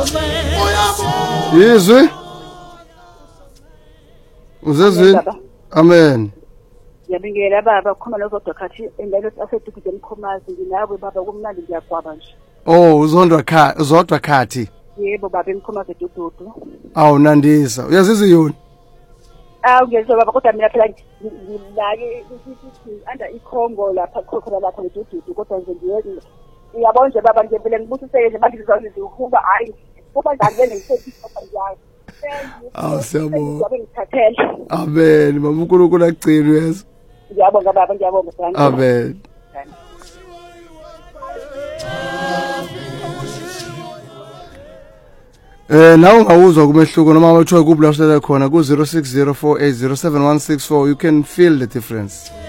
Yizwe uzezwe amen Ngiyabingelela baba khona lozodwa khathi engeke asedukuze emkhomazi nginawe baba kumnandi ngiyagwaba nje Oh uzodwa khathi Yebo baba emkhomazi edududu Awu nandisa uyazizi yona ngiyezwa baba kodwa mina phela ngilake under ikhongo lapha khona lapha edududu kodwa nje ngiyabona nje baba ngempela ngibusiseke nje manje ngizozihuba hayi kuba ngane ngisethi yayo Awu siyabonga Amen mama uNkulunkulu akugcine yeso Ngiyabonga baba ngiyabonga sana Amen Nawe ungawuzwa kumehluko noma wathiwa kubla uhlala khona ku 0604807164 you can feel the difference